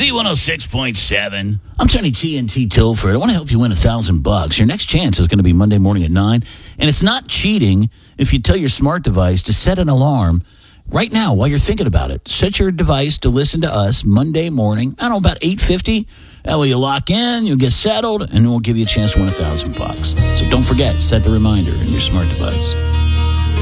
Z106.7. I'm Tony TNT Tilford. I want to help you win $1,000. Your next chance is going to be Monday morning at 9. And it's not cheating if you tell your smart device to set an alarm right now while you're thinking about it. Set your device to listen to us Monday morning, I don't know, about 8:50. That way you lock in, you'll get settled, and we'll give you a chance to win $1,000. So don't forget, set the reminder in your smart device.